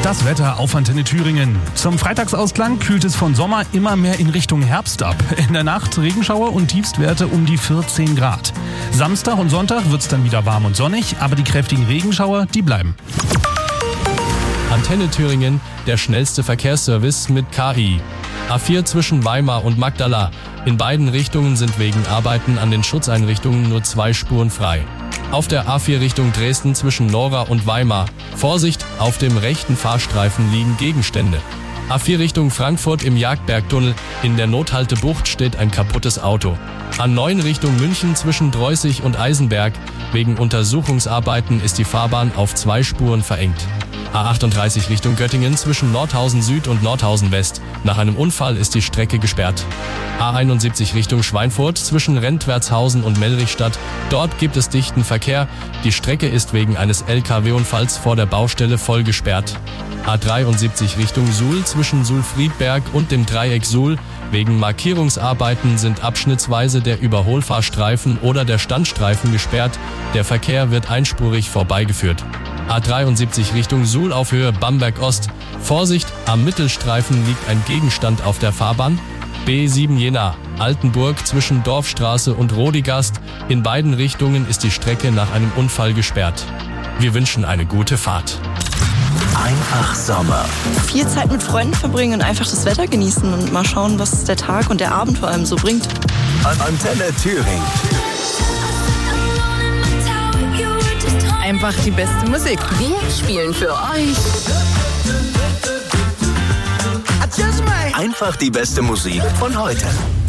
Das Wetter auf Antenne Thüringen. Zum Freitagsausklang kühlt es von Sommer immer mehr in Richtung Herbst ab. In der Nacht Regenschauer und Tiefstwerte um die 14 Grad. Samstag und Sonntag wird es dann wieder warm und sonnig, aber die kräftigen Regenschauer, die bleiben. Antenne Thüringen, der schnellste Verkehrsservice mit KI. A4 zwischen Weimar und Magdala. In beiden Richtungen sind wegen Arbeiten an den Schutzeinrichtungen nur 2 Spuren frei. Auf der A4 Richtung Dresden zwischen Lora und Weimar. Vorsicht, auf dem rechten Fahrstreifen liegen Gegenstände. A4 Richtung Frankfurt im Jagdbergtunnel. In der Nothaltebucht steht ein kaputtes Auto. A9 Richtung München zwischen Dreußig und Eisenberg. Wegen Untersuchungsarbeiten ist die Fahrbahn auf 2 Spuren verengt. A38 Richtung Göttingen zwischen Nordhausen Süd und Nordhausen West. Nach einem Unfall ist die Strecke gesperrt. A71 Richtung Schweinfurt zwischen Rentwertshausen und Mellrichstadt. Dort gibt es dichten Verkehr. Die Strecke ist wegen eines LKW-Unfalls vor der Baustelle voll gesperrt. A73 Richtung Suhl zwischen Suhl-Friedberg und dem Dreieck Suhl. Wegen Markierungsarbeiten sind abschnittsweise der Überholfahrstreifen oder der Standstreifen gesperrt. Der Verkehr wird einspurig vorbeigeführt. A73 Richtung Suhl auf Höhe Bamberg Ost. Vorsicht, am Mittelstreifen liegt ein Gegenstand auf der Fahrbahn. B7 Jena, Altenburg zwischen Dorfstraße und Rodigast. In beiden Richtungen ist die Strecke nach einem Unfall gesperrt. Wir wünschen eine gute Fahrt. Einfach Sommer. Viel Zeit mit Freunden verbringen und einfach das Wetter genießen und mal schauen, was der Tag und der Abend vor allem so bringt. Antenne Thüringen. Einfach die beste Musik. Wir spielen für euch Einfach die beste Musik von heute.